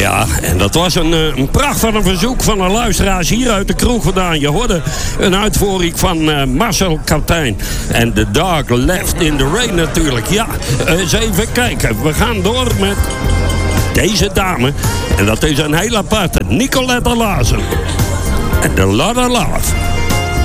Ja, en dat was een pracht van een verzoek van een luisteraars hier uit de kroeg vandaan. Je hoorde een uitvoering van Marcel Kaptein. En The Dog Left in the Rain natuurlijk. Ja, eens even kijken. We gaan door met deze dame. En dat is een hele aparte. Nicolette Larsen. En The Lot of Love.